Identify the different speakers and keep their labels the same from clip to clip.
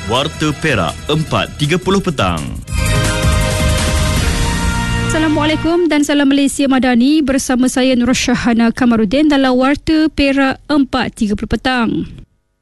Speaker 1: Warta Perak 4.30 petang.
Speaker 2: Assalamualaikum dan salam Malaysia Madani, bersama saya Nur Syahana Kamarudin dalam Warta Perak 4.30 petang.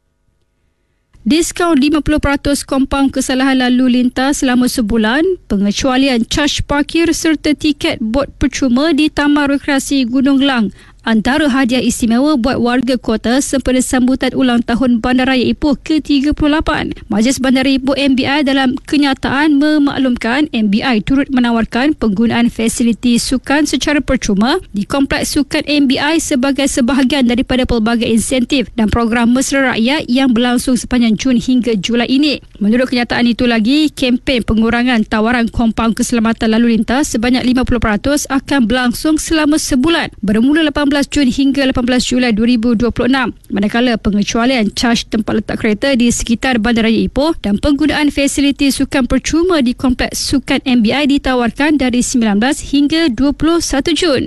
Speaker 2: Diskaun 50% kompaun kesalahan lalu lintas selama sebulan, pengecualian caj parkir serta tiket bot percuma di Taman Rekreasi Gunung Lang antara hadiah istimewa buat warga kota sempena sambutan ulang tahun Bandaraya Ipoh ke-38. Majlis Bandaraya Ipoh MBI dalam kenyataan memaklumkan MBI turut menawarkan penggunaan fasiliti sukan secara percuma di Kompleks Sukan MBI sebagai sebahagian daripada pelbagai insentif dan program mesra rakyat yang berlangsung sepanjang Jun hingga Julai ini. Menurut kenyataan itu lagi, kempen pengurangan tawaran kompaun keselamatan lalu lintas sebanyak 50% akan berlangsung selama sebulan bermula 18 Jun hingga 18 Julai 2026, manakala pengecualian caj tempat letak kereta di sekitar Bandaraya Ipoh dan penggunaan fasiliti sukan percuma di Kompleks Sukan MBI ditawarkan dari 19 hingga 21 Jun.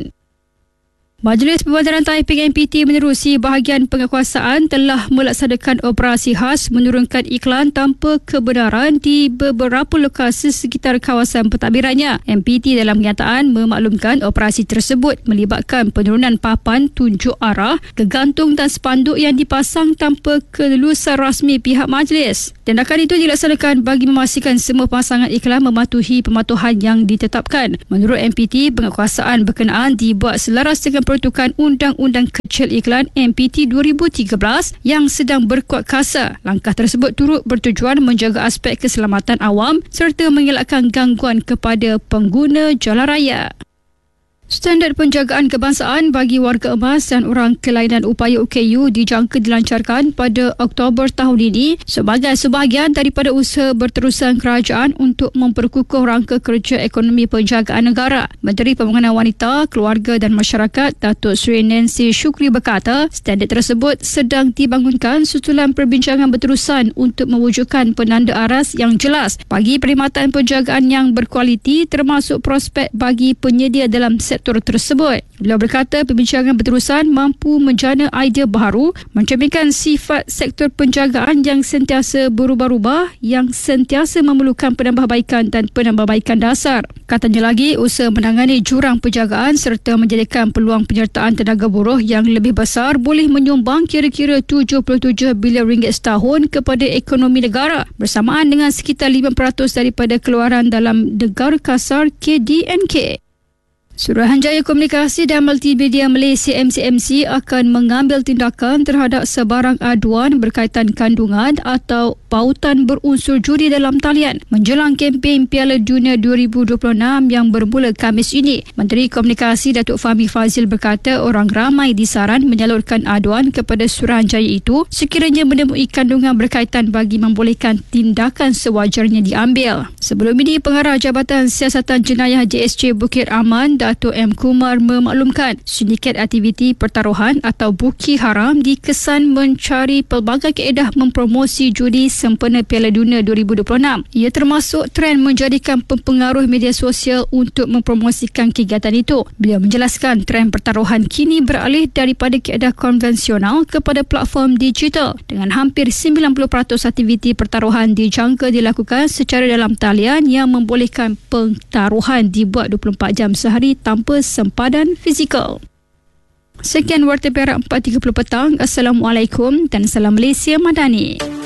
Speaker 2: Majlis Perbandaran Taiping MPT menerusi bahagian penguasaan telah melaksanakan operasi khas menurunkan iklan tanpa kebenaran di beberapa lokasi sekitar kawasan pentadbirannya. MPT dalam kenyataan memaklumkan operasi tersebut melibatkan penurunan papan tunjuk arah, gegantung dan spanduk yang dipasang tanpa kelulusan rasmi pihak majlis. Tindakan itu dilaksanakan bagi memastikan semua pasangan iklan mematuhi pematuhan yang ditetapkan. Menurut MPT, penguasaan berkenaan dibuat selaras dengan peruntukan Undang-Undang Kecil Iklan MPT 2013 yang sedang berkuat kasa. Langkah tersebut turut bertujuan menjaga aspek keselamatan awam serta mengelakkan gangguan kepada pengguna jalan raya. Standard penjagaan kebangsaan bagi warga emas dan orang kelainan upaya UKU dijangka dilancarkan pada Oktober tahun ini sebagai sebahagian daripada usaha berterusan kerajaan untuk memperkukuh rangka kerja ekonomi penjagaan negara. Menteri Pembangunan Wanita, Keluarga dan Masyarakat, Datuk Seri Nancy Shukri berkata, standard tersebut sedang dibangunkan susulan perbincangan berterusan untuk mewujudkan penanda aras yang jelas bagi perkhidmatan penjagaan yang berkualiti termasuk prospek bagi penyedia dalam sektor tersebut. Beliau berkata perbincangan berterusan mampu menjana idea baharu, mencerminkan sifat sektor penjagaan yang sentiasa berubah-ubah, yang sentiasa memerlukan penambahbaikan dan penambahbaikan dasar. Katanya lagi, usaha menangani jurang penjagaan serta menjadikan peluang penyertaan tenaga buruh yang lebih besar boleh menyumbang kira-kira 77 bilion ringgit setahun kepada ekonomi negara bersamaan dengan sekitar 5% daripada keluaran dalam negara kasar KDNK. Suruhanjaya Komunikasi dan Multimedia Malaysia MCMC akan mengambil tindakan terhadap sebarang aduan berkaitan kandungan atau pautan berunsur judi dalam talian menjelang kempen Piala Dunia 2026 yang bermula Khamis ini. Menteri Komunikasi Datuk Fahmi Fazil berkata orang ramai disaran menyalurkan aduan kepada Suruhanjaya itu sekiranya menemui kandungan berkaitan bagi membolehkan tindakan sewajarnya diambil. Sebelum ini, Pengarah Jabatan Siasatan Jenayah JSJ Bukit Aman Datuk M. Kumar memaklumkan sindiket aktiviti pertaruhan atau buki haram dikesan mencari pelbagai kaedah mempromosi judi sempena Piala Dunia 2026. Ia termasuk trend menjadikan pempengaruh media sosial untuk mempromosikan kegiatan itu. Beliau menjelaskan trend pertaruhan kini beralih daripada kaedah konvensional kepada platform digital dengan hampir 90% aktiviti pertaruhan dijangka dilakukan secara dalam talian yang membolehkan pertaruhan dibuat 24 jam sehari tanpa sempadan fizikal. Sekian Warta Perak 4.30 petang. Assalamualaikum dan salam Malaysia Madani.